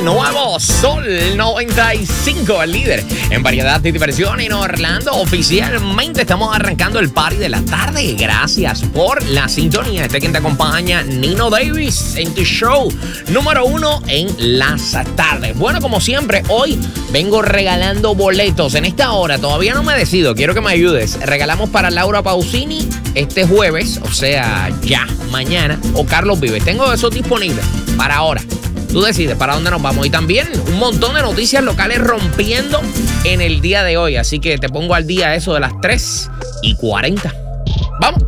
nuevo Sol 95, el líder en variedad y diversión en Orlando. Oficialmente estamos arrancando el party de la tarde. Gracias por la sintonía. Quien te acompaña, Nino Davis, en tu show número 1 en las tardes. Bueno, como siempre, hoy vengo regalando boletos. En esta hora todavía no me decido, quiero que me ayudes. Regalamos para Laura Pausini este jueves, o sea, ya, mañana, o Carlos Vives. Tengo esos disponibles para ahora. Tú decides para dónde nos vamos. Y también un montón de noticias locales rompiendo en el día de hoy. Así que te pongo al día eso de las 3:40. ¡Vamos!